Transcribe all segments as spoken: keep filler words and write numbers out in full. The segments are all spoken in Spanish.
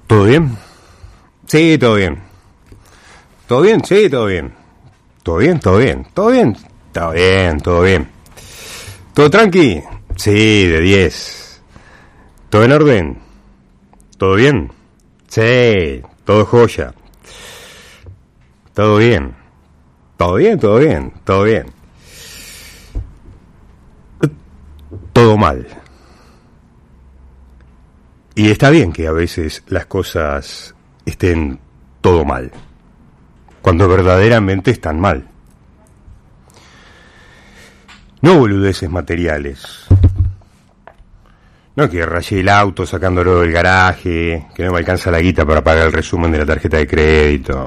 ¿Todo bien? Sí, todo bien. ¿Todo bien? Sí, todo bien. ¿Todo bien? ¿Todo bien? ¿Todo bien? Todo bien, todo bien. ¿Todo tranqui? Sí, de diez. ¿Todo en orden? ¿Todo bien? Sí, todo joya. Todo bien. Todo bien, todo bien, todo bien. Todo mal. Y está bien que a veces las cosas estén todo mal, cuando verdaderamente están mal. No boludeces materiales. No que rayé el auto sacándolo del garaje, que no me alcanza la guita para pagar el resumen de la tarjeta de crédito.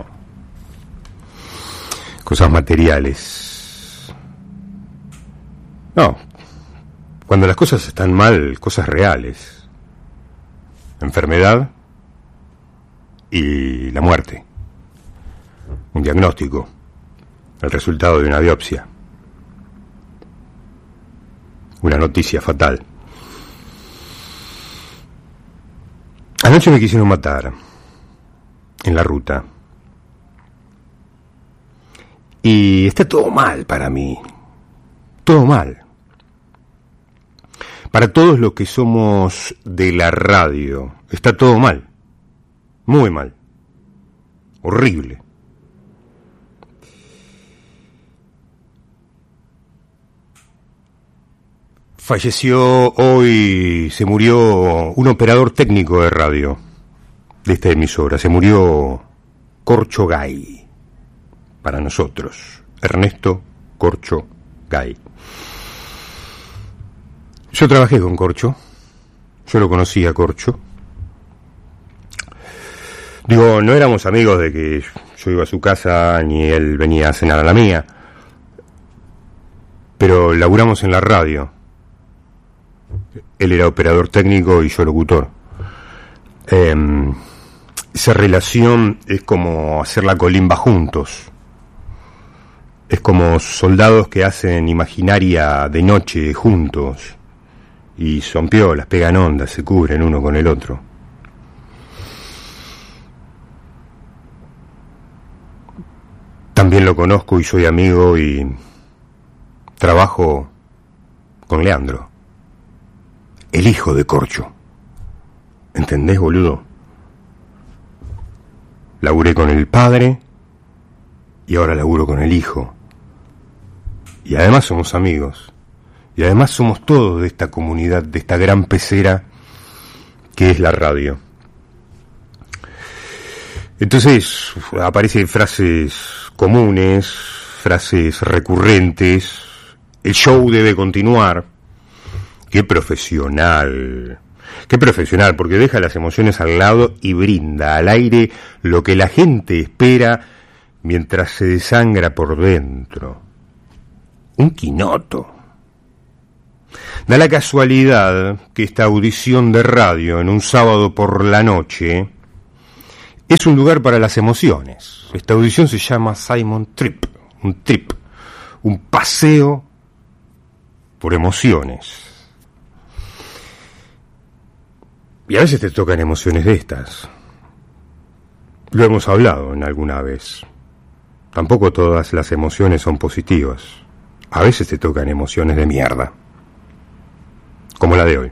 Cosas materiales. No. Cuando las cosas están mal, cosas reales. Enfermedad y la muerte. Un diagnóstico. El resultado de una biopsia. Una noticia fatal. Anoche me quisieron matar. En la ruta. Y está todo mal para mí. Todo mal. Para todos los que somos de la radio, está todo mal. Muy mal. Horrible. Falleció hoy, se murió un operador técnico de radio de esta emisora. Se murió Corcho Gay. Para nosotros, Ernesto Corcho Gay. Yo trabajé con Corcho. Yo lo conocí a Corcho. Digo, no éramos amigos de que yo iba a su casa ni él venía a cenar a la mía. Pero laburamos en la radio. Él era operador técnico y yo locutor. Eh, esa relación es como hacer la colimba juntos. Es como soldados que hacen imaginaria de noche juntos. Y son piolas, pegan ondas, se cubren uno con el otro. También lo conozco y soy amigo y trabajo con Leandro, el hijo de Corcho. ¿Entendés, boludo? Laburé con el padre y ahora laburo con el hijo. Y además somos amigos. Y además somos todos de esta comunidad, de esta gran pecera que es la radio. Entonces aparecen frases comunes, frases recurrentes. El show debe continuar. Qué profesional. Qué profesional, porque deja las emociones al lado y brinda al aire lo que la gente espera mientras se desangra por dentro. Un quinoto. Da la casualidad que esta audición de radio en un sábado por la noche es un lugar para las emociones. Esta audición se llama Simon Trip, un trip, un paseo por emociones. Y a veces te tocan emociones de estas. Lo hemos hablado en alguna vez. Tampoco todas las emociones son positivas. A veces te tocan emociones de mierda. Como la de hoy.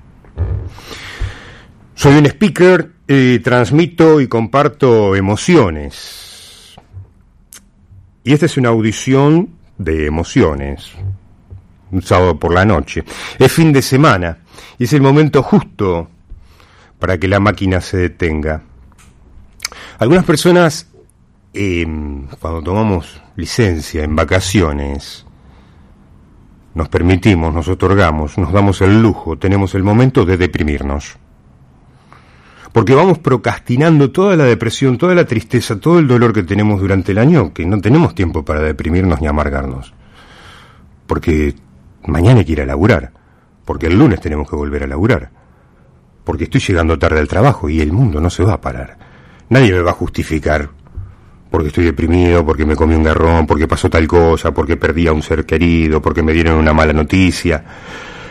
Soy un speaker y transmito y comparto emociones. Y esta es una audición de emociones. Un sábado por la noche. Es fin de semana y es el momento justo para que la máquina se detenga. Algunas personas, eh, cuando tomamos licencia en vacaciones, nos permitimos, nos otorgamos, nos damos el lujo, tenemos el momento de deprimirnos. Porque vamos procrastinando toda la depresión, toda la tristeza, todo el dolor que tenemos durante el año, que no tenemos tiempo para deprimirnos ni amargarnos. Porque mañana hay que ir a laburar, porque el lunes tenemos que volver a laburar, porque estoy llegando tarde al trabajo y el mundo no se va a parar. Nadie me va a justificar porque estoy deprimido, porque me comí un garrón, porque pasó tal cosa, porque perdí a un ser querido, porque me dieron una mala noticia,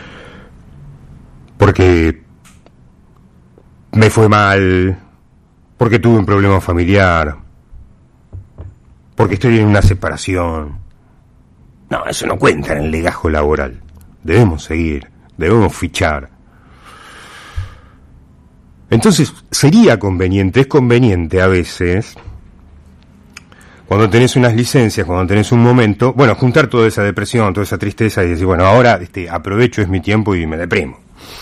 porque me fue mal, porque tuve un problema familiar, porque estoy en una separación. No, eso no cuenta en el legajo laboral. Debemos seguir, debemos fichar. Entonces, sería conveniente, es conveniente a veces, cuando tenés unas licencias, cuando tenés un momento, bueno, juntar toda esa depresión, toda esa tristeza y decir, bueno, ahora este, aprovecho, es mi tiempo y me deprimo.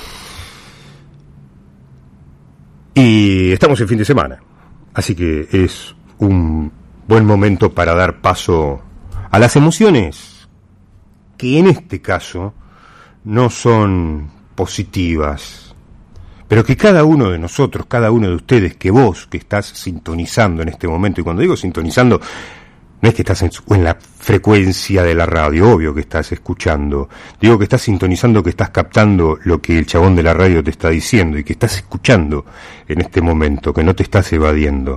Y estamos en fin de semana, así que es un buen momento para dar paso a las emociones, que en este caso no son positivas, pero que cada uno de nosotros, cada uno de ustedes, que vos que estás sintonizando en este momento, y cuando digo sintonizando, no es que estás en, en la frecuencia de la radio, obvio que estás escuchando, digo que estás sintonizando, que estás captando lo que el chabón de la radio te está diciendo, y que estás escuchando en este momento, que no te estás evadiendo.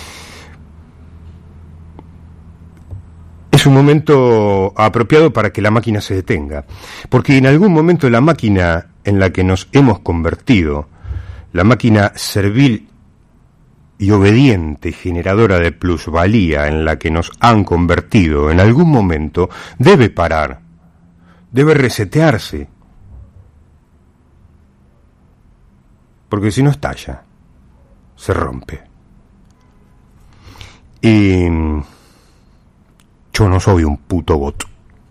Es un momento apropiado para que la máquina se detenga, porque en algún momento la máquina en la que nos hemos convertido, la máquina servil y obediente, generadora de plusvalía en la que nos han convertido, en algún momento debe parar, debe resetearse, porque si no estalla, se rompe. Y yo no soy un puto bot.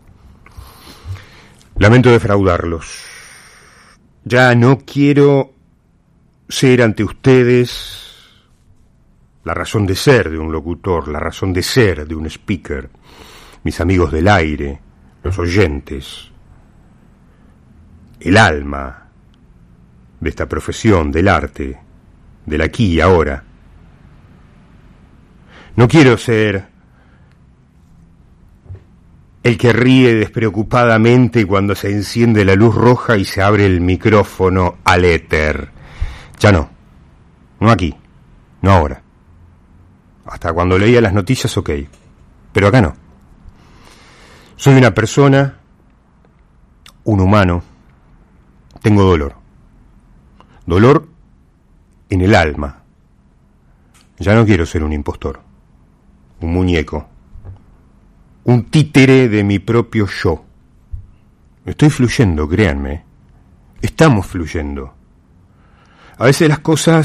Lamento defraudarlos. Ya no quiero ser ante ustedes la razón de ser de un locutor, la razón de ser de un speaker, mis amigos del aire, los oyentes, el alma de esta profesión, del arte, del aquí y ahora. No quiero ser el que ríe despreocupadamente cuando se enciende la luz roja y se abre el micrófono al éter. Ya no, no aquí, no ahora. Hasta cuando leía las noticias, ok, pero acá no. Soy una persona, un humano, tengo dolor. Dolor en el alma. Ya no quiero ser un impostor, un muñeco, un títere de mi propio yo. Estoy fluyendo, créanme. Estamos fluyendo. A veces las cosas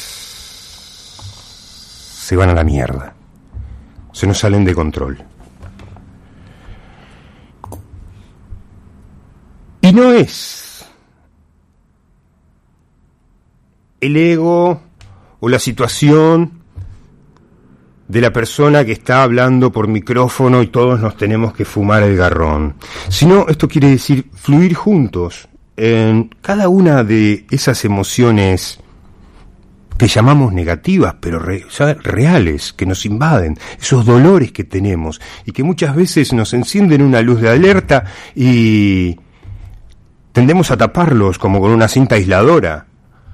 se van a la mierda. Se nos salen de control. Y no es el ego o la situación de la persona que está hablando por micrófono y todos nos tenemos que fumar el garrón, sino esto quiere decir fluir juntos en cada una de esas emociones que llamamos negativas, pero re, ya reales, que nos invaden, esos dolores que tenemos y que muchas veces nos encienden una luz de alerta y tendemos a taparlos como con una cinta aisladora,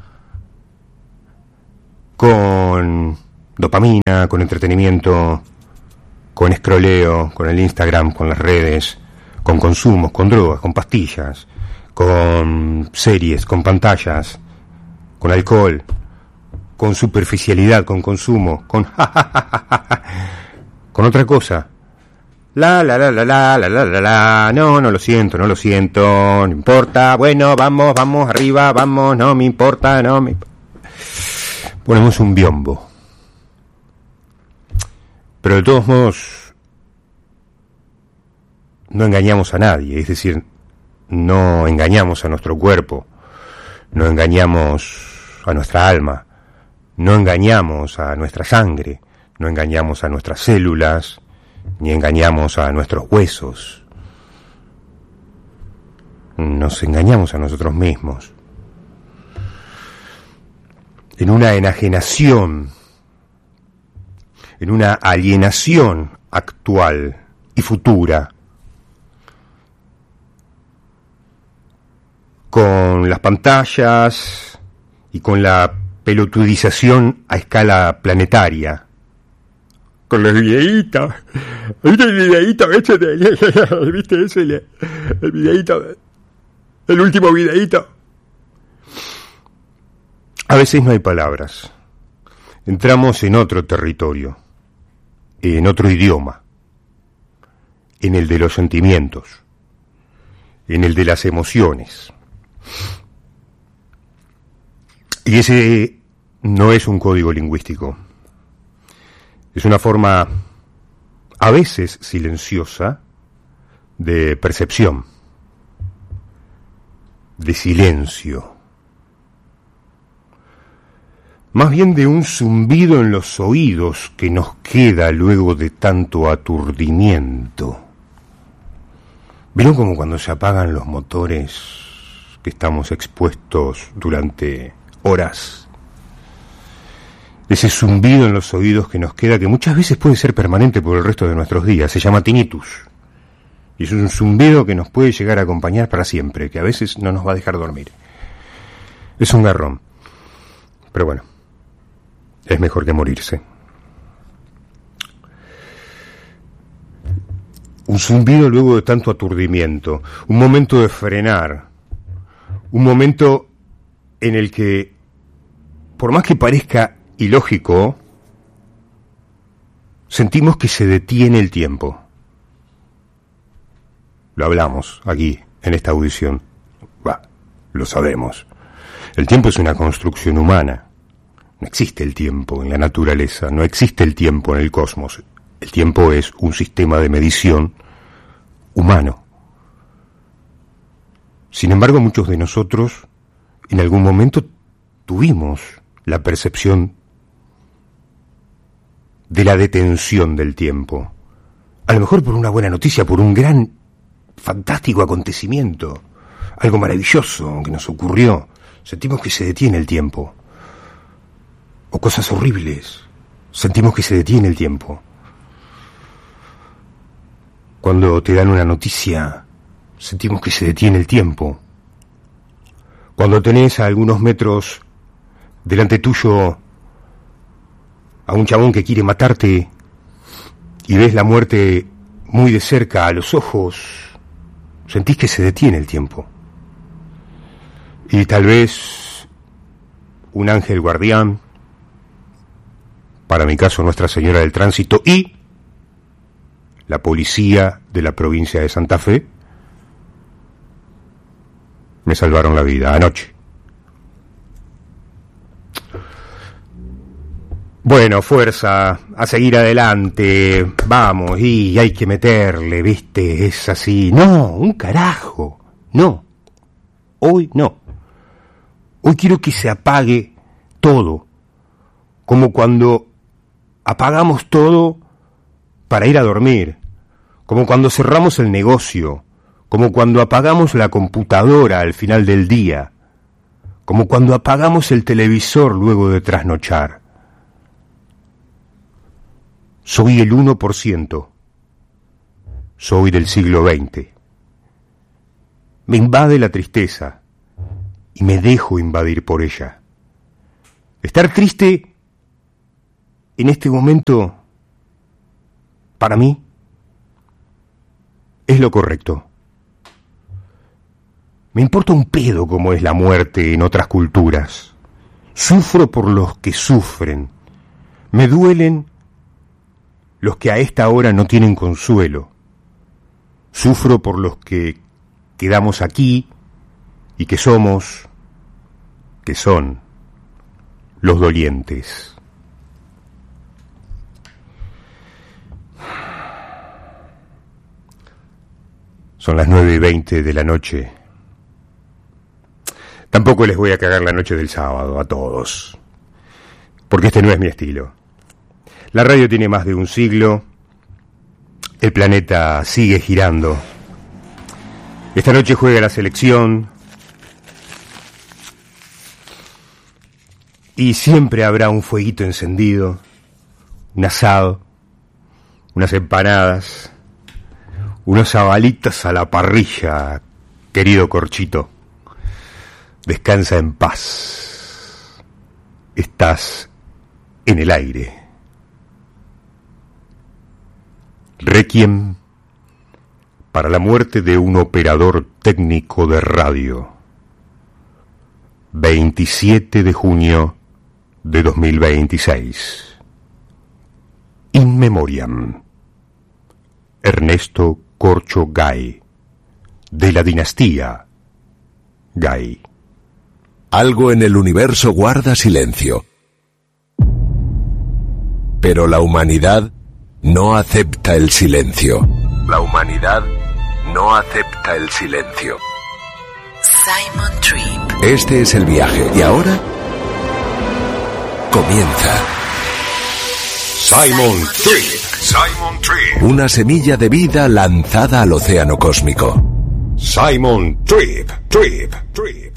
con dopamina, con entretenimiento, con escroleo, con el Instagram, con las redes, con consumos, con drogas, con pastillas, con series, con pantallas, con alcohol, con superficialidad, con consumo, con con otra cosa. La la la la la la la la la. No, no lo siento, no lo siento, no importa. Bueno, vamos, vamos arriba, vamos, no me importa, no me. Ponemos un biombo. Pero de todos modos no engañamos a nadie, es decir, no engañamos a nuestro cuerpo, no engañamos a nuestra alma, no engañamos a nuestra sangre, no engañamos a nuestras células, ni engañamos a nuestros huesos. Nos engañamos a nosotros mismos. En una enajenación, en una alienación actual y futura, con las pantallas y con la pelotudización a escala planetaria, con los videitos, ¿viste el videíto ese de, ¿viste ese, el, el videíto, el último videíto? A veces no hay palabras. entramos en otro territorio, en otro idioma, en el de los sentimientos, en el de las emociones. Y ese no es un código lingüístico, es una forma a veces silenciosa de percepción, de silencio, más bien de un zumbido en los oídos que nos queda luego de tanto aturdimiento. ¿Vieron como cuando se apagan los motores que estamos expuestos durante horas? Ese zumbido en los oídos que nos queda, que muchas veces puede ser permanente por el resto de nuestros días, se llama tinnitus. Y es un zumbido que nos puede llegar a acompañar para siempre, que a veces no nos va a dejar dormir. Es un garrón. Pero bueno, es mejor que morirse. Un zumbido luego de tanto aturdimiento, un momento de frenar, un momento en el que, por más que parezca ilógico, sentimos que se detiene el tiempo. Lo hablamos aquí, en esta audición. Bah, lo sabemos. El tiempo es una construcción humana. No existe el tiempo en la naturaleza, no existe el tiempo en el cosmos. El tiempo es un sistema de medición humano. Sin embargo, muchos de nosotros en algún momento tuvimos la percepción de la detención del tiempo. A lo mejor por una buena noticia, por un gran, fantástico acontecimiento, algo maravilloso que nos ocurrió. Sentimos que se detiene el tiempo. O cosas horribles. Sentimos que se detiene el tiempo. Cuando te dan una noticia, sentimos que se detiene el tiempo. Cuando tenés a algunos metros delante tuyo a un chabón que quiere matarte y ves la muerte muy de cerca a los ojos, sentís que se detiene el tiempo. Y tal vez un ángel guardián, para mi caso Nuestra Señora del Tránsito, y la policía de la provincia de Santa Fe, me salvaron la vida anoche. Bueno, fuerza, a seguir adelante, vamos, y hay que meterle, ¿viste? Es así. No, un carajo, no, hoy no. Hoy quiero que se apague todo, como cuando apagamos todo para ir a dormir, como cuando cerramos el negocio, como cuando apagamos la computadora al final del día, como cuando apagamos el televisor luego de trasnochar. Soy el uno por ciento, soy del siglo veinte. Me invade la tristeza y me dejo invadir por ella. Estar triste en este momento, para mí, es lo correcto. Me importa un pedo cómo es la muerte en otras culturas. Sufro por los que sufren. Me duelen los que a esta hora no tienen consuelo. Sufro por los que quedamos aquí y que somos, que son, los dolientes. Son las nueve y veinte de la noche. Tampoco les voy a cagar la noche del sábado a todos, porque este no es mi estilo. La radio tiene más de un siglo, el planeta sigue girando. Esta noche juega la selección y siempre habrá un fueguito encendido, un asado, unas empanadas, unos zabalitos a la parrilla, querido Corchito. Descansa en paz. Estás en el aire. Requiem para la muerte de un operador técnico de radio. veintisiete de junio de dos mil veintiséis. In Memoriam. Ernesto Corcho Gay, de la dinastía Gay. Algo en el universo guarda silencio. Pero la humanidad no acepta el silencio. La humanidad no acepta el silencio. Simon Trip. Este es el viaje. Y ahora comienza Simon Trip. Simon Trip. Una semilla de vida lanzada al océano cósmico. Simon Trip. Trip. Trip.